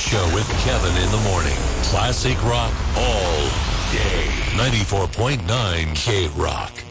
Show with Kevin in the morning. Classic rock all day. 94.9 K-Rock.